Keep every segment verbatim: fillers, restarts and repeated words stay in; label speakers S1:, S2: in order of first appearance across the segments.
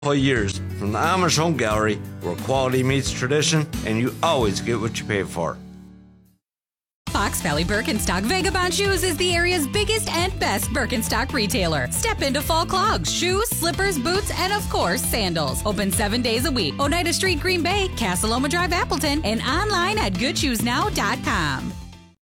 S1: For years from the Amish Home Gallery, where quality meets tradition and you always get what you pay for.
S2: Fox Valley Birkenstock Vagabond Shoes is the area's biggest and best Birkenstock retailer. Step into fall clogs, shoes, slippers, boots, and of course, sandals. Open seven days a week. Oneida Street, Green Bay, Casaloma Drive, Appleton, and online at good shoes now dot com.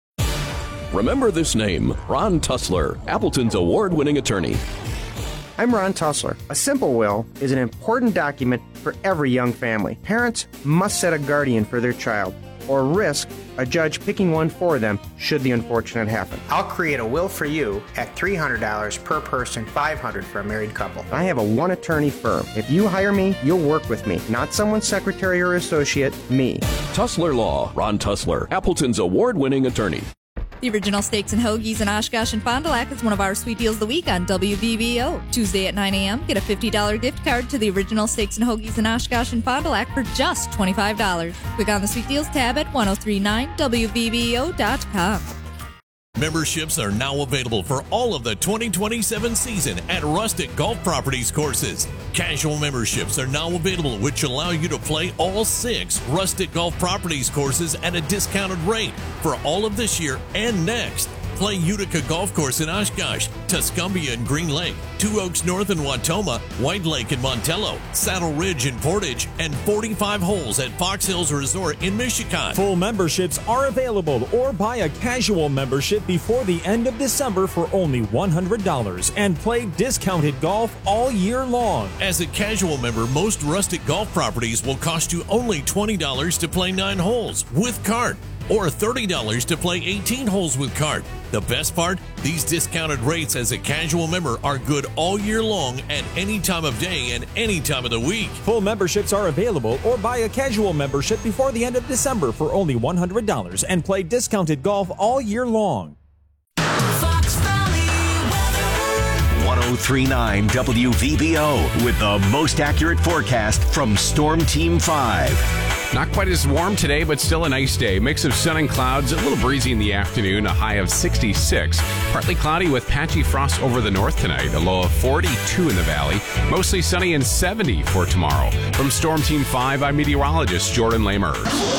S3: Remember this name, Ron Tussler, Appleton's award-winning attorney.
S4: I'm Ron Tussler. A simple will is an important document for every young family. Parents must set a guardian for their child or risk a judge picking one for them should the unfortunate happen.
S5: I'll create a will for you at three hundred dollars per person, five hundred dollars for a married couple.
S4: I have a one-attorney firm. If you hire me, you'll work with me, not someone's secretary or associate, me.
S3: Tussler Law, Ron Tussler, Appleton's award-winning attorney.
S6: The Original Steaks and Hoagies in Oshkosh and Fond du Lac is one of our sweet deals of the week on W V B O. Tuesday at nine a.m., get a fifty dollars gift card to the Original Steaks and Hoagies in Oshkosh and Fond du Lac for just twenty-five dollars. Click on the Sweet Deals tab at ten thirty-nine W V B O dot com.
S7: Memberships are now available for all of the twenty twenty-seven season at Rustic Golf Properties courses. Casual memberships are now available, which allow you to play all six Rustic Golf Properties courses at a discounted rate for all of this year and next. Play Utica Golf Course in Oshkosh, Tuscumbia and Green Lake, Two Oaks North and Watoma, White Lake and Montello, Saddle Ridge and Portage, and forty-five holes at Fox Hills Resort in Michigan.
S8: Full memberships are available, or buy a casual membership before the end of December for only one hundred dollars and play discounted golf all year long.
S7: As a casual member, most Rustic Golf Properties will cost you only twenty dollars to play nine holes with cart, or thirty dollars to play eighteen holes with cart. The best part? These discounted rates as a casual member are good all year long at any time of day and any time of the week.
S8: Full memberships are available, or buy a casual membership before the end of December for only one hundred dollars and play discounted golf all year long.
S9: Fox Valley weather.
S10: ten thirty-nine W V B O with the most accurate forecast from Storm Team five.
S11: Not quite as warm today, but still a nice day. Mix of sun and clouds, a little breezy in the afternoon, a high of sixty-six. Partly cloudy with patchy frost over the north tonight, a low of forty-two in the valley. Mostly sunny and seventy for tomorrow. From Storm Team five, I'm meteorologist Jordan Lamers.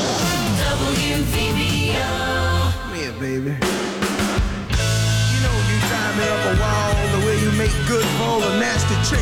S9: W V B O.
S12: Come here, baby. You know you drive me up a wall the way you make good for all the nasty tricks.